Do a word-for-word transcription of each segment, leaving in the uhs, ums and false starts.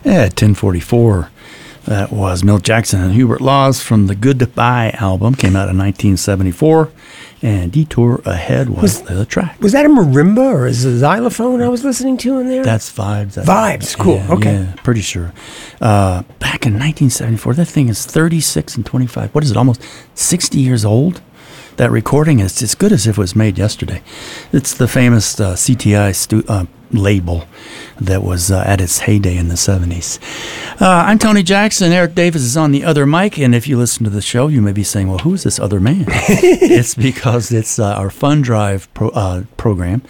At ten forty-four, that was Milt Jackson and Hubert Laws from the Goodbye album. Came out in nineteen seventy-four. And Detour Ahead was, was the track. Was that a marimba or is it a xylophone I was listening to in there? That's Vibes. That's Vibes, cool. Yeah, okay. Yeah, pretty sure. Uh, back in nineteen seventy-four, that thing is thirty-six and twenty-five. What is it, almost sixty years old? That recording is as good as if it was made yesterday. It's the famous uh, C T I stu- uh, label that was uh, at its heyday in the seventies. Uh, I'm Tony Jackson. Eric Davis is on the other mic, and if you listen to the show, you may be saying, well, who is this other man? It's because it's uh, our Fund Drive pro- uh, program,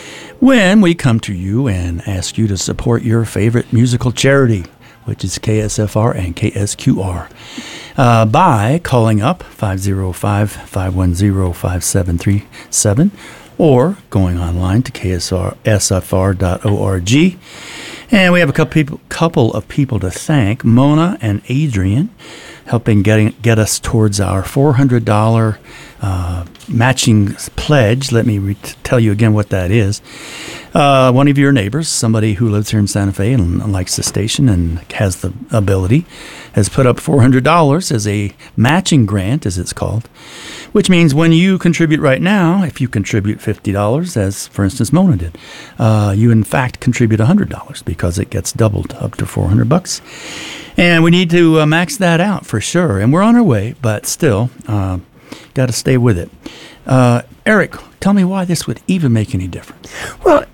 when we come to you and ask you to support your favorite musical charity, which is K S F R and K S Q R. Uh, by calling up five oh five, five one oh, five seven three seven or going online to K S F R dot org. And we have a couple, people, couple of people to thank, Mona and Adrian, helping getting, get us towards our four hundred dollars uh, matching pledge. Let me re- tell you again what that is. Uh, one of your neighbors, somebody who lives here in Santa Fe and likes the station and has the ability, has put up four hundred dollars as a matching grant, as it's called, which means when you contribute right now, if you contribute fifty dollars, as, for instance, Mona did, uh, you, in fact, contribute one hundred dollars because it gets doubled up to four hundred bucks. And we need to uh, max that out for sure. And we're on our way, but still, uh, got to stay with it. Uh, Eric, tell me why this would even make any difference. Well,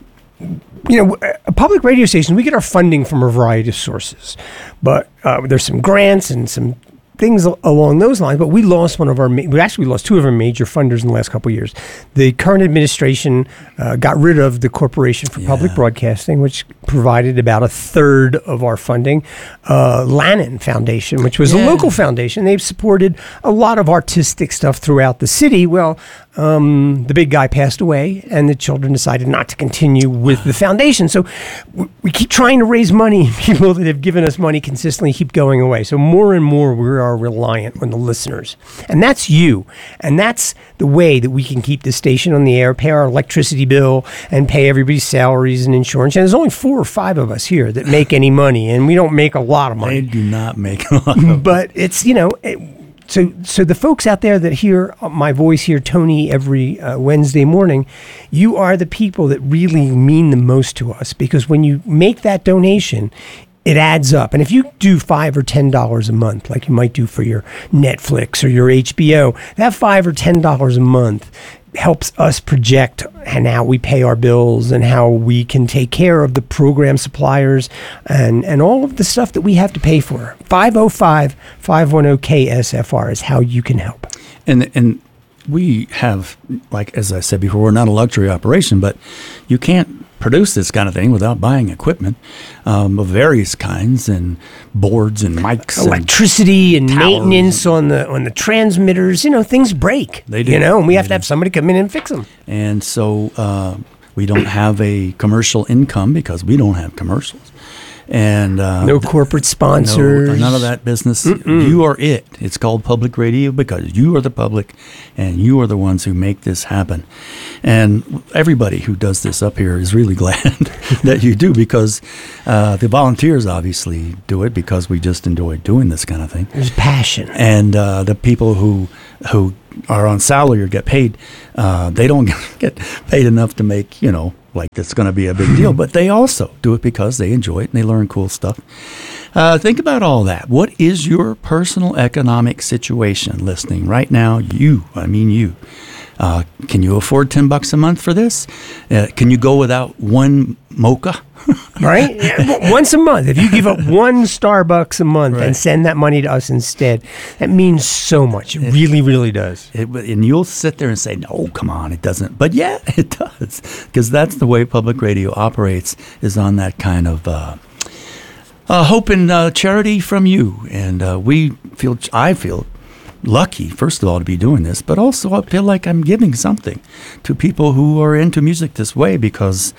you know, a public radio station, we get our funding from a variety of sources, but uh, there's some grants and some things along those lines. But we lost one of our, we actually lost two of our major funders in the last couple of years. The current administration uh, got rid of the Corporation for yeah. Public Broadcasting, which provided about a third of our funding. Uh, Lannan Foundation, which was yeah. a local foundation, they've supported a lot of artistic stuff throughout the city. Well, Um, the big guy passed away, and the children decided not to continue with the foundation. So we, we keep trying to raise money. People that have given us money consistently keep going away. So more and more we are reliant on the listeners. And that's you. And that's the way that we can keep the station on the air, pay our electricity bill, and pay everybody's salaries and insurance. And there's only four or five of us here that make any money, and we don't make a lot of money. They do not make a lot of money. But it's, you know... It, So so the folks out there that hear my voice here, Tony, every uh, Wednesday morning, you are the people that really mean the most to us, because when you make that donation, it adds up. And if you do five or ten dollars a month, like you might do for your Netflix or your H B O, that five or ten dollars a month helps us project and how we pay our bills and how we can take care of the program suppliers and, and all of the stuff that we have to pay for. five oh five, five one oh, K S F R is how you can help. And and we have, like, as I said before, we're not a luxury operation, but you can't produce this kind of thing without buying equipment um, of various kinds, and boards and mics, electricity and, and maintenance on the on the transmitters. You know, things break. They do. You know, and we have they to have do. somebody come in and fix them. And so uh, we don't have a commercial income because we don't have commercials. And uh, no corporate sponsors. No, none of that business. Mm-mm. You are it. It's called public radio because you are the public, and you are the ones who make this happen. And everybody who does this up here is really glad that you do, because uh, the volunteers obviously do it because we just enjoy doing this kind of thing. There's passion. And uh, the people who who are on salary or get paid, uh, they don't get paid enough to make, you know, like it's going to be a big deal, but they also do it because they enjoy it and they learn cool stuff. Uh, think about all that. What is your personal economic situation listening right now? You, I mean you. Uh, can you afford ten bucks a month for this? Uh, can you go without one mocha? Right? Yeah. Once a month. If you give up one Starbucks a month right. and send that money to us instead, that means so much. It, it really, really does. It, and you'll sit there and say, no, come on, it doesn't. But yeah, it does. Because that's the way public radio operates, is on that kind of uh, uh, hope and uh, charity from you. And uh, we feel, I feel lucky, first of all, to be doing this, but also I feel like I'm giving something to people who are into music this way, because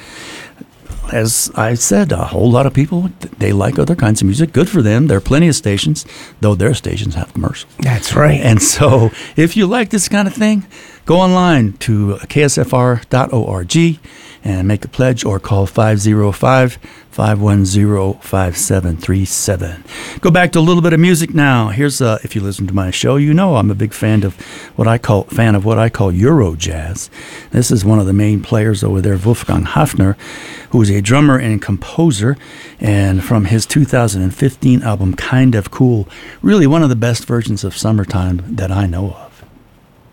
as I said, a whole lot of people, they like other kinds of music. Good for them. There are plenty of stations, though their stations have commercials. That's right. And so if you like this kind of thing, Go online to k s f r dot org and make a pledge, or call five oh five, five one zero, five seven three seven. Go back to a little bit of music now. Here's uh, if you listen to my show, you know I'm a big fan of what I call fan of what I call Euro jazz. This is one of the main players over there, Wolfgang Hafner, who is a drummer and composer, and from his two thousand fifteen album Kind of Cool, really one of the best versions of Summertime that I know of.